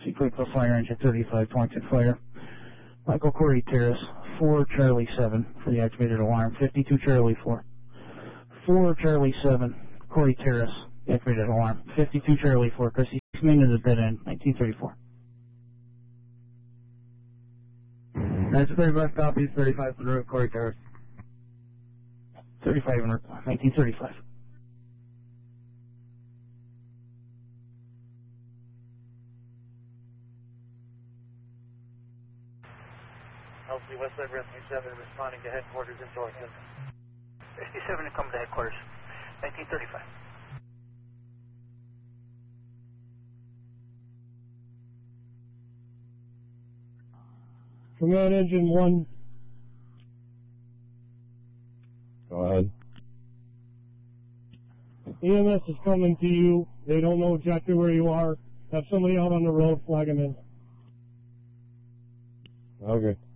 Sequence for fire engine 35, pointed fire. Michael Corey Terrace, 4 Charlie 7 for the activated alarm, 52 Charlie 4. 4 Charlie 7, Corey Terrace, the activated alarm, 52 Charlie 4, Chrissy Main to the dead end, 1934. That's 35 copies, 35 for the road, Corey Terrace. 35 in 1935. LC Westside Rim 27 responding to headquarters in Dorset. 67 to come to headquarters, 1935. Command engine 1. Go ahead. EMS is coming to you. They don't know exactly where you are. Have somebody out on the road flag them in. Okay.